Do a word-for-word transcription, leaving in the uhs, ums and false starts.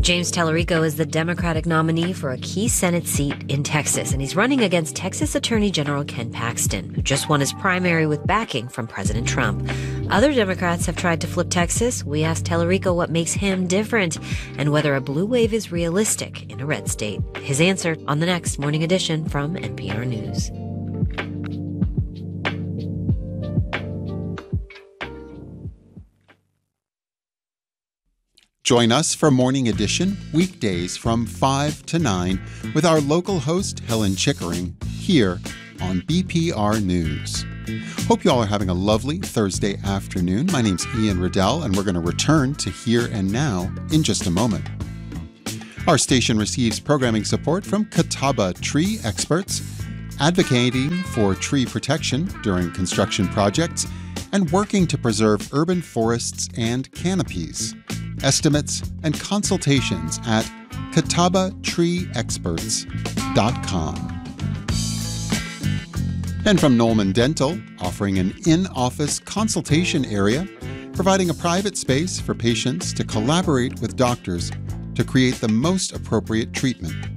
James Tallarico is the Democratic nominee for a key Senate seat in Texas, and he's running against Texas Attorney General Ken Paxton, who just won his primary with backing from President Trump. Other Democrats have tried to flip Texas. We asked Tallarico what makes him different and whether a blue wave is realistic in a red state. His answer on the next Morning Edition from N P R News. Join us for Morning Edition weekdays from five to nine with our local host, Helen Chickering, here on B P R News. Hope you all are having a lovely Thursday afternoon. My name's Ian Riddell, and we're going to return to Here and Now in just a moment. Our station receives programming support from Catawba Tree Experts, advocating for tree protection during construction projects and working to preserve urban forests and canopies. Estimates and consultations at catawba tree experts dot com. And from Nolman Dental, offering an in-office consultation area, providing a private space for patients to collaborate with doctors to create the most appropriate treatment.